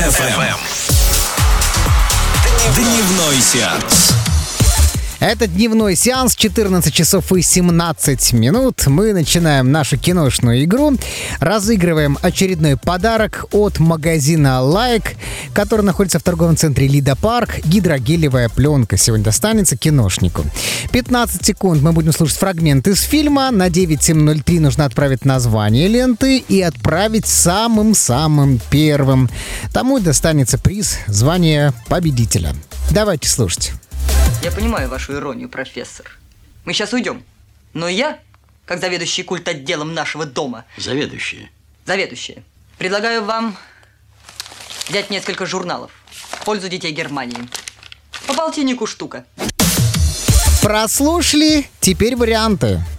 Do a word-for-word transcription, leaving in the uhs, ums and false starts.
эф эм. Дневной сеанс. Это дневной сеанс, четырнадцать часов и семнадцать минут. Мы начинаем нашу киношную игру. Разыгрываем очередной подарок от магазина Like, который находится в торговом центре Лида Парк. Гидрогелевая пленка сегодня достанется киношнику. пятнадцать секунд мы будем слушать фрагмент из фильма. На девять семь ноль три нужно отправить название ленты и отправить самым-самым первым. Тому и достанется приз, звание победителя. Давайте слушать. Я понимаю вашу иронию, профессор. Мы сейчас уйдем. Но я, как заведующий культотделом нашего дома... Заведующие? Заведующие. Предлагаю вам взять несколько журналов в пользу детей Германии. По полтиннику штука. Прослушали, теперь варианты.